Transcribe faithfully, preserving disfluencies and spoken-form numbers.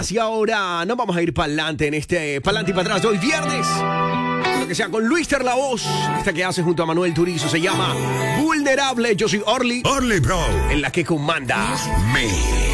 Y ahora nos vamos a ir para adelante en este pa'lante y para atrás de hoy viernes. Lo que sea con Luis Ter la voz. Esta que hace junto a Manuel Turizo se llama Vulnerable. Yo soy Orly. Orly, bro. En la que comanda Me.